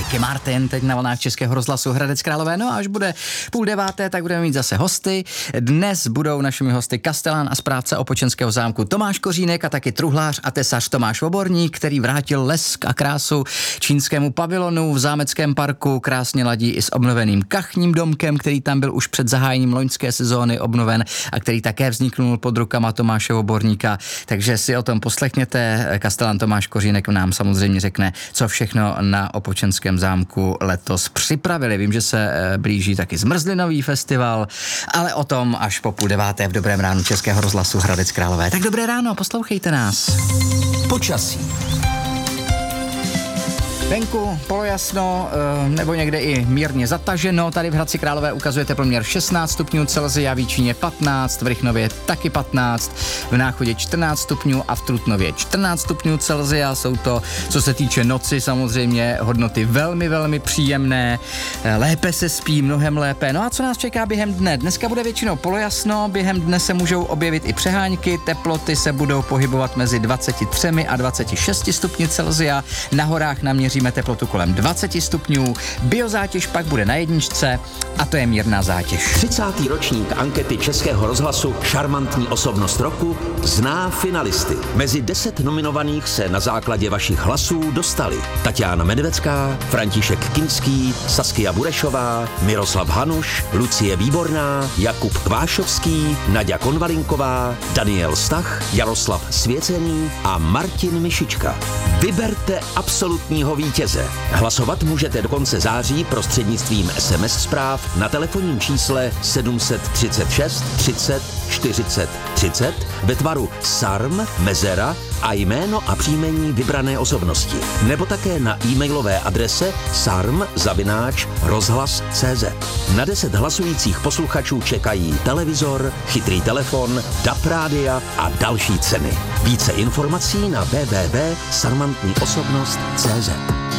Ricky Martin teď na vlnách Českého rozhlasu Hradec Králové. No a až bude 8:30, tak budeme mít zase hosty. Dnes budou našimi hosty kastelán a správce Opočenského zámku Tomáš Kořínek a taky truhlář a tesař Tomáš Voborník, který vrátil lesk a krásu čínskému pavilonu v zámeckém parku. Krásně ladí i s obnoveným kachním domkem, který tam byl už před zahájením loňské sezóny obnoven a který také vzniknul pod rukama Tomáše Voborníka. Takže si o tom poslechněte. Kastelán Tomáš Kořínek nám samozřejmě řekne, co všechno na Opočenském zámku letos připravili. Vím, že se blíží taky zmrzlinový festival, ale o tom až po 8:30 v Dobrém ránu Českého rozhlasu Hradec Králové. Tak dobré ráno, poslouchejte nás. Počasí. Venku polojasno, nebo někde i mírně zataženo. Tady v Hradci Králové ukazuje teploměr 16 stupňů Celsia, v Jíčíně 15, v Rychnově taky 15, v Náchodě 14 stupňů a v Trutnově 14 stupňů Celsia. Jsou to, co se týče noci, samozřejmě hodnoty velmi, velmi příjemné. Lépe se spí, mnohem lépe. No a co nás čeká během dne? Dneska bude většinou polojasno, během dne se můžou objevit i přehánky, teploty se budou pohybovat mezi 23 a 26 stupni Celsia. Na horách naměří teplotu kolem 20 stupňů, biozátěž pak bude na jedničce a to je mírná zátěž. 30. ročník ankety Českého rozhlasu Šarmantní osobnost roku zná finalisty. Mezi 10 nominovaných se na základě vašich hlasů dostali Tatiana Medvecká, František Kinský, Saskia Burešová, Miroslav Hanuš, Lucie Výborná, Jakub Kvášovský, Naďa Konvalinková, Daniel Stach, Jaroslav Svěcený a Martin Mišička. Vyberte absolutního vítěze. Hlasovat můžete do konce září prostřednictvím SMS zpráv na telefonním čísle 736 30 40 30 ve tvaru SARM, mezera a jméno a příjmení vybrané osobnosti. Nebo také na e-mailové adrese sarm@rozhlas.cz. Na 10 hlasujících posluchačů čekají televizor, chytrý telefon, DAB rádia a další ceny. Více informací na www.sarmantniosobnost.cz.